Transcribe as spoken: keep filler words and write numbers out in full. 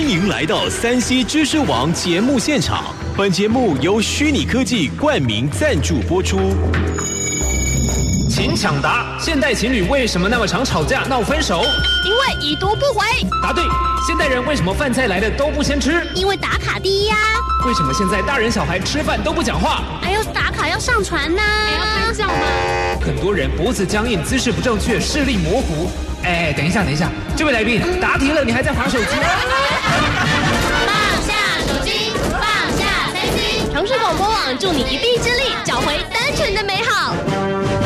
欢迎来到三 C 知识王节目现场。本节目由虚拟科技冠名赞助播出。 请抢答：现代情侣为什么那么常吵架闹分手？ 因为已读不回。 答对。现代人为什么饭菜来的都不先吃？ 因为打卡第一呀、啊。 为什么现在大人小孩吃饭都不讲话？ 还有打卡要上传呐、啊， 还要拍照吗？ 很多人脖子僵硬、姿势不正确、视力模糊。哎，等一下，等一下，这位来宾，答题了，你还在滑手机？ 放下手机，放下三 C，城市广播网助你一臂之力，找回单纯的美好。